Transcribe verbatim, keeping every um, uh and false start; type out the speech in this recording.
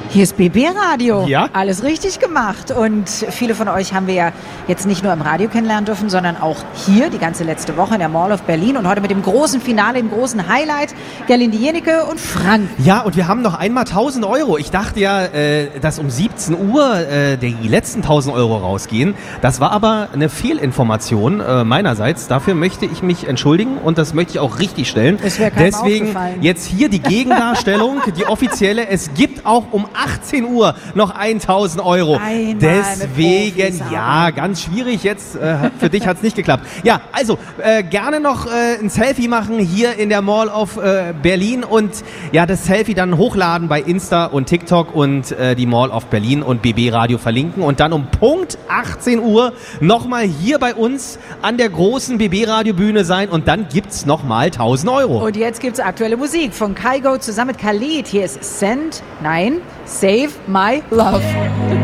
Hier ist B B Radio. Ja. Alles richtig gemacht. Und viele von euch haben wir ja jetzt nicht nur im Radio kennenlernen dürfen, sondern auch hier die ganze letzte Woche in der Mall of Berlin und heute mit dem großen Finale, dem großen Highlight, Gerlinde Jennecke und Frank. Ja, und wir haben noch einmal tausend Euro. Ich dachte ja, äh, dass um siebzehn Uhr äh, die letzten tausend Euro rausgehen. Das war aber eine Fehlinformation äh, meinerseits. Dafür möchte ich mich entschuldigen und das möchte ich auch richtig stellen. Es wäre keinem Deswegen aufgefallen. jetzt hier die Gegendarstellung, die offizielle. Es gibt auch um achtzehn Uhr noch tausend Euro. Einmal Deswegen, mit Profis ja, arbeiten. ganz schwierig jetzt. Äh, für dich hat es nicht geklappt. Ja, also äh, gerne noch äh, ein Selfie machen hier in der Mall of äh, Berlin und ja, das Selfie dann hochladen bei Insta und TikTok und äh, die Mall of Berlin und B B Radio verlinken und dann um Punkt achtzehn Uhr nochmal hier bei uns an der großen B B Radio Bühne sein und dann gibt's nochmal tausend Euro. Und jetzt gibt's aktuelle Musik von Kygo zusammen mit Khalid. Hier ist Send, nein, Save My Love.